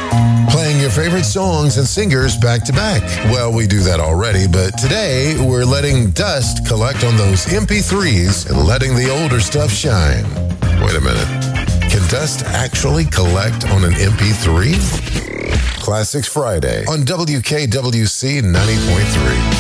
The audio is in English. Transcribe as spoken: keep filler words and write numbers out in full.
Playing your favorite songs and singers back to back. Well, we do that already, but today we're letting Dust collect on those M P threes and letting the older stuff shine. Wait a minute. Can Dust actually collect on an M P three? Classics Friday on W K W C ninety point three.